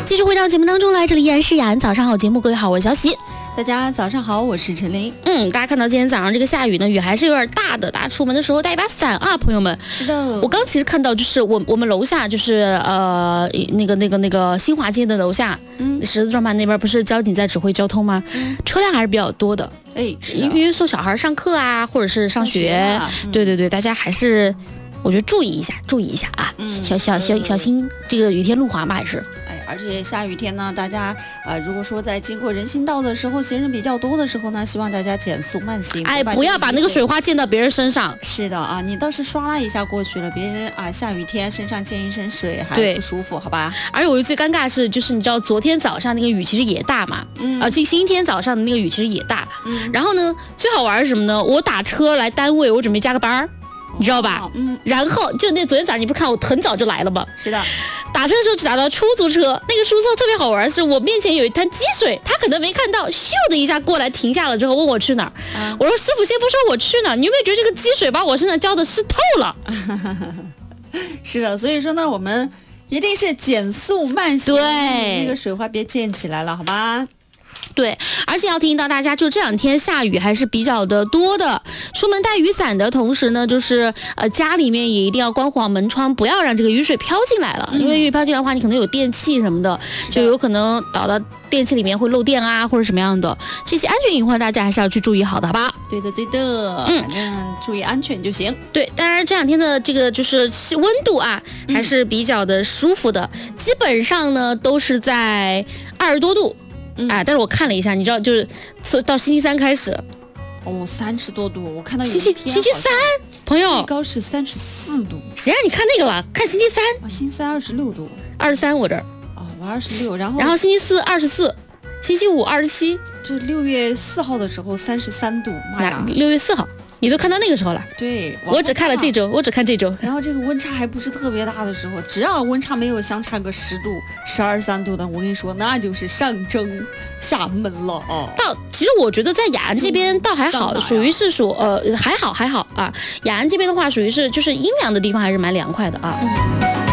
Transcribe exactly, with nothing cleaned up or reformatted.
继续回到节目当中来，这里依然是雅安早上好节目，各位好，我是小喜。 大家早上好，我是陈琳。 嗯，大家看到今天早上这个下雨呢，雨还是有点大的，大家出门的时候带一把伞啊，朋友们。 是的。 我刚其实看到，就是我我们楼下就是呃那个那个那个新华街的楼下，嗯，十字转盘那边不是交警在指挥交通吗？嗯，车辆还是比较多的。 哎， 因为送小孩上课啊，或者是上学， 上学啊嗯、 对对对，大家还是我觉得注意一下，注意一下啊，嗯、小小小小心这个雨天路滑嘛，还是。 哎，而且下雨天呢，大家呃，如果说在经过人行道的时候，行人比较多的时候呢，希望大家减速慢行。 哎，不要把那个水花溅到别人身上。 是的啊，你倒是刷啦一下过去了，别人啊下雨天身上溅一身水还不舒服，好吧？ 而且我觉得最尴尬的是，就是你知道昨天早上那个雨其实也大嘛，嗯，啊，这星期天早上的那个雨其实也大，嗯，然后呢，最好玩是什么呢？我打车来单位，我准备加个班儿。你知道吧？哦、嗯，然后就那昨天早上你不是看我很早就来了吗？ 是的， 打车的时候只打到出租车，那个出租车特别好玩，是我面前有一滩积水，他可能没看到，咻的一下过来停下了之后问我去哪儿，啊、我说师傅先不说我去哪儿，你有没有觉得这个积水把我身上浇的湿透了？ 是的，所以说呢，我们一定是减速慢行， 对， 那个水花别溅起来了，好吧？ 对，而且要提醒到大家，就这两天下雨还是比较的多的，出门带雨伞的同时呢，就是呃家里面也一定要关好门窗，不要让这个雨水飘进来了，嗯、因为雨飘进来的话，你可能有电器什么的，就有可能导到电器里面会漏电啊，或者什么样的，这些安全隐患大家还是要去注意好的，好吧？ 对的，对的，嗯，反正注意安全就行。 对，当然这两天的这个就是温度啊，还是比较的舒服的，嗯、基本上呢都是在二十多度。嗯、啊！但是我看了一下，你知道，就是到星期三开始， 哦，三十多度，我看到有星期星期三，朋友最高是三十四度。 谁让你看那个了？看星期三， 啊，星期三二十六度， 二十三我这儿， 哦，我二十六，然后然后星期四二十四，星期五二十七， 这六月四号的时候三十三度，妈呀， 六月四号。你都看到那个时候了？ 对， 我只看了这周，我只看这周。 然后这个温差还不是特别大的时候，只要温差没有相差个十度、十二三度的，我跟你说，那就是上蒸下焖了哦。 到其实我觉得在雅安这边倒还好，属于是属呃还好还好啊。雅安这边的话，属于是就是阴凉的地方，还是蛮凉快的啊。嗯